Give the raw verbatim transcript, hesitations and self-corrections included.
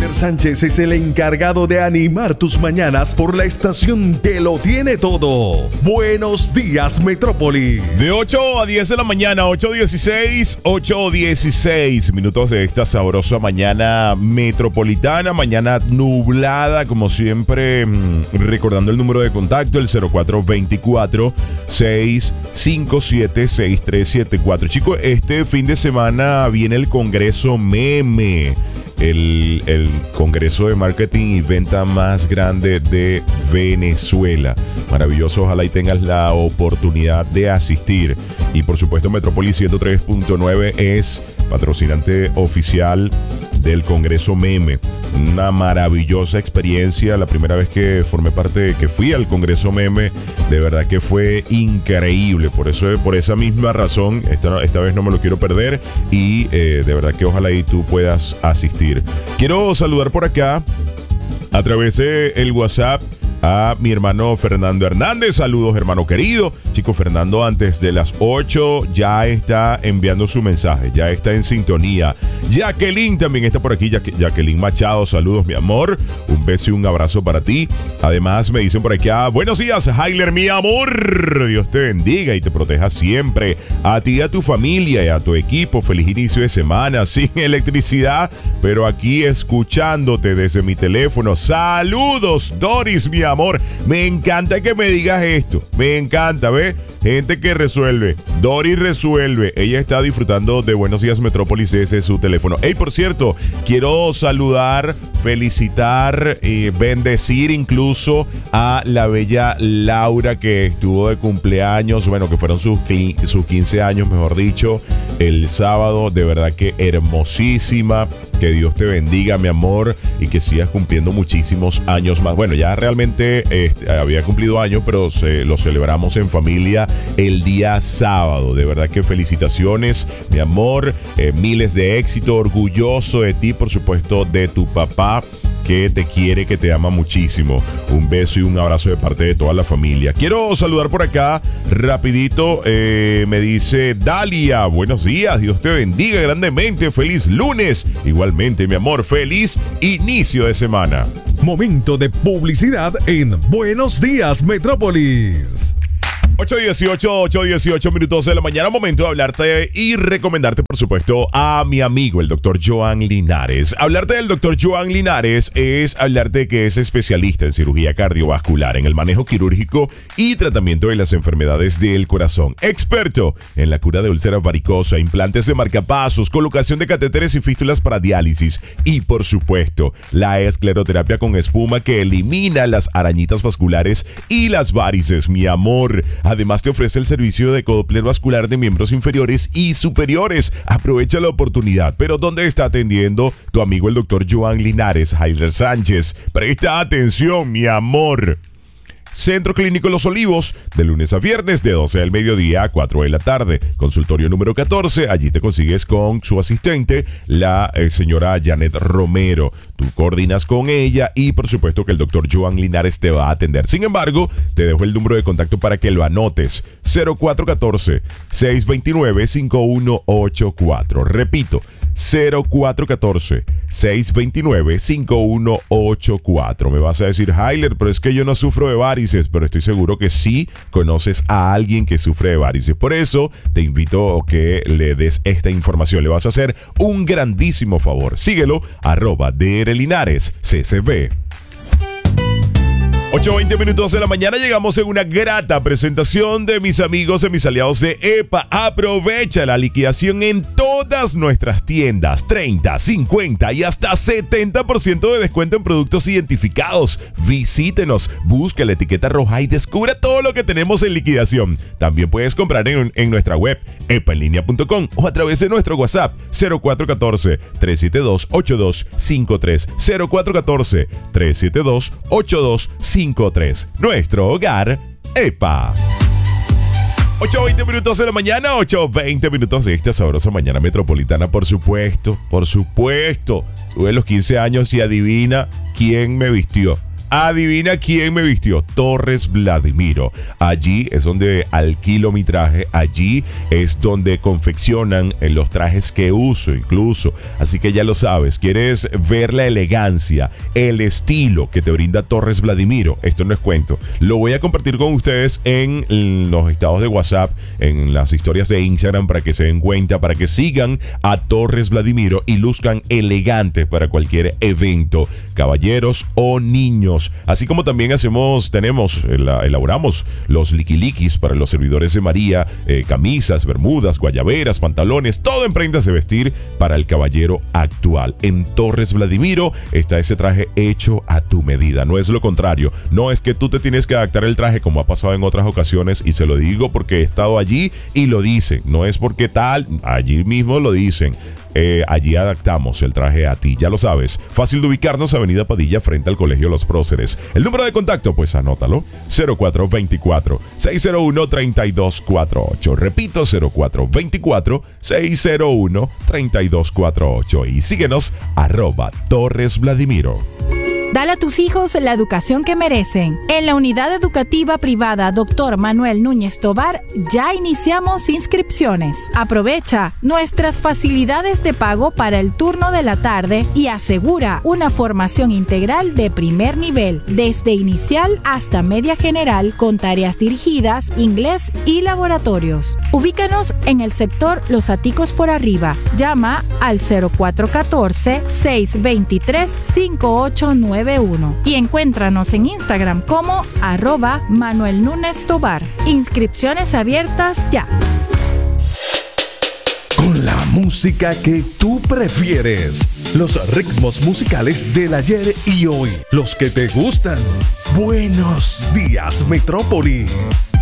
Heiler Sánchez es el encargado de animar tus mañanas por la estación que lo tiene todo. Buenos días, Metrópoli. De ocho a diez de la mañana, ocho dieciséis, ocho dieciséis minutos de esta sabrosa mañana metropolitana, mañana nublada, como siempre, recordando el número de contacto, el cero cuatro veinticuatro, seis cinco siete, seis tres siete cuatro. Chicos, este fin de semana viene el Congreso Meme, el, el Congreso de Marketing y Venta más grande de Venezuela. Maravilloso, ojalá y tengas la oportunidad de asistir. Y por supuesto, Metrópolis ciento tres punto nueve es patrocinante oficial del Congreso Meme. Una maravillosa experiencia. La primera vez que formé parte, que fui al Congreso Meme, de verdad que fue increíble. Por eso, por esa misma razón, esta, esta vez no me lo quiero perder. Y eh, de verdad que ojalá y tú puedas asistir. Quiero saludar por acá a través del WhatsApp a mi hermano Fernando Hernández. Saludos, hermano querido. Chico, Fernando antes de las ocho ya está enviando su mensaje, ya está en sintonía. Jacqueline también está por aquí. Ja- Jacqueline Machado, saludos, mi amor. Un beso y un abrazo para ti. Además me dicen por aquí, ah, buenos días, Heiler, mi amor. Dios te bendiga y te proteja siempre. A ti y a tu familia y a tu equipo. Feliz inicio de semana, sin electricidad, pero aquí escuchándote desde mi teléfono. Saludos, Doris, mi amor. Amor, me encanta que me digas esto. Me encanta, ¿ves? Gente que resuelve. Doris resuelve. Ella está disfrutando de Buenos Días Metrópolis desde su teléfono. Hey, por cierto, quiero saludar, felicitar y bendecir incluso a la bella Laura, que estuvo de cumpleaños. Bueno, que fueron sus, sus quince años, mejor dicho, el sábado. De verdad que hermosísima. Que Dios te bendiga, mi amor, y que sigas cumpliendo muchísimos años más. Bueno, ya realmente eh, había cumplido años, pero se, lo celebramos en familia el día sábado. De verdad que felicitaciones, mi amor, eh, miles de éxito, orgulloso de ti, por supuesto, de tu papá, que te quiere, que te ama muchísimo. Un beso y un abrazo de parte de toda la familia. Quiero saludar por acá rapidito. Eh, me dice Dalia, buenos días, Dios te bendiga grandemente, feliz lunes. Igualmente, mi amor, feliz inicio de semana. Momento de publicidad en Buenos Días, Metrópolis. ocho dieciocho, ocho dieciocho minutos de la mañana, momento de hablarte y recomendarte, por supuesto, a mi amigo, el doctor Joan Linares. Hablarte del doctor Joan Linares es hablarte que es especialista en cirugía cardiovascular, en el manejo quirúrgico y tratamiento de las enfermedades del corazón. Experto en la cura de úlcera varicosa, implantes de marcapasos, colocación de catéteres y fístulas para diálisis y, por supuesto, la escleroterapia con espuma que elimina las arañitas vasculares y las varices, mi amor. Además te ofrece el servicio de Doppler vascular de miembros inferiores y superiores. Aprovecha la oportunidad. Pero ¿dónde está atendiendo tu amigo el doctor Joan Linares, Heiler Sánchez? Presta atención, mi amor. Centro Clínico Los Olivos, de lunes a viernes de doce del mediodía a cuatro de la tarde. Consultorio número catorce, allí te consigues con su asistente, la eh, señora Janet Romero. Tú coordinas con ella y por supuesto que el doctor Joan Linares te va a atender. Sin embargo, te dejo el número de contacto para que lo anotes. cero cuatro uno cuatro, seis dos nueve, cinco uno ocho cuatro. Repito, cero cuatro uno cuatro, seis dos nueve, cinco uno ocho cuatro. Me vas a decir, Heiler, pero es que yo no sufro de varices, pero estoy seguro que sí conoces a alguien que sufre de varices. Por eso te invito a que le des esta información. Le vas a hacer un grandísimo favor. Síguelo, arroba D R Linares C C B. ocho veinte minutos de la mañana, llegamos en una grata presentación de mis amigos, de mis aliados de EPA. Aprovecha la liquidación en todas nuestras tiendas, treinta, cincuenta y hasta setenta por ciento de descuento en productos identificados. Visítenos, busca la etiqueta roja y descubra todo lo que tenemos en liquidación. También puedes comprar en, en nuestra web epa en línea punto com o a través de nuestro WhatsApp cero cuatro uno cuatro, tres siete dos, ocho dos cinco tres, cero cuatro uno cuatro, tres siete dos, ocho dos cinco tres. Nuestro hogar, EPA. ocho veinte minutos de la mañana, ocho veinte minutos de esta sabrosa mañana metropolitana, por supuesto, por supuesto. Tuve los quince años y adivina quién me vistió. Adivina quién me vistió. Torres Vladimiro. Allí es donde alquilo mi traje. Allí es donde confeccionan los trajes que uso incluso. Así que ya lo sabes. ¿Quieres ver la elegancia, el estilo que te brinda Torres Vladimiro? Esto no es cuento. Lo voy a compartir con ustedes en los estados de WhatsApp, en las historias de Instagram, para que se den cuenta, para que sigan a Torres Vladimiro y luzcan elegantes para cualquier evento, caballeros o niños. Así como también hacemos, tenemos, elaboramos los liquilikis para los servidores de María, eh, camisas, bermudas, guayaberas, pantalones, todo en prendas de vestir para el caballero actual. En Torres Vladimiro está ese traje hecho a tu medida. No es lo contrario. No es que tú te tienes que adaptar el traje como ha pasado en otras ocasiones, y se lo digo porque he estado allí y lo dicen. No es porque tal, allí mismo lo dicen. Eh, allí adaptamos el traje a ti, ya lo sabes. Fácil de ubicarnos, Avenida Padilla, frente al Colegio Los Próceres. El número de contacto, pues anótalo: cero cuatro dos cuatro, seis cero uno, tres dos cuatro ocho. Repito, cero cuatro dos cuatro, seis cero uno, tres dos cuatro ocho. Y síguenos, arroba Torres Vladimiro. Dale a tus hijos la educación que merecen. En la unidad educativa privada Doctor Manuel Núñez Tovar ya iniciamos inscripciones. Aprovecha nuestras facilidades de pago para el turno de la tarde y asegura una formación integral de primer nivel, desde inicial hasta media general, con tareas dirigidas, inglés y laboratorios. Ubícanos en el sector Los Aticos por Arriba. Llama al cero cuatro uno cuatro, seis dos tres, cinco ocho nueve uno y encuéntranos en Instagram como arroba Manuel Núñez Tovar. Inscripciones abiertas ya. Con la música que tú prefieres, los ritmos musicales del ayer y hoy, los que te gustan. Buenos días, Metrópolis.